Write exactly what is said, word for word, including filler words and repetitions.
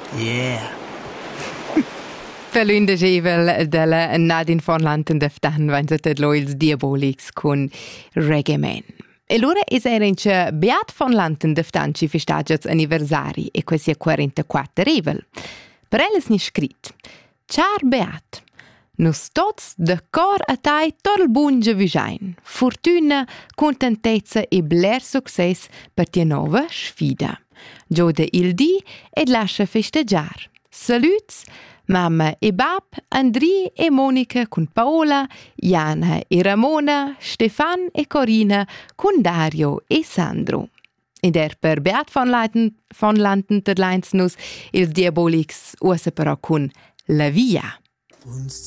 Yeah. Per l'undegevel della Nadine von Lanten-Deftan vanno lo ils diabolics con Reggae Man. E allora era in che Beat von Lanten-Deftan ci festaggiats anniversari e questo è quarantaquattro revel. Per elles ni scrit: Char Beat, nus tots de cor a tai tot il bunge visain, fortuna, contentezza e bler success per tia nova sfida. Giode il di ed lascia festeggiar. Saluts, mamma e bab, Andri e Monica con Paola, Jana e Ramona, Stefan e Corina con Dario e Sandro. Ed er per Beat von Leiten, von Lanten der Leinsnus, il Diabolix usa però con La Via.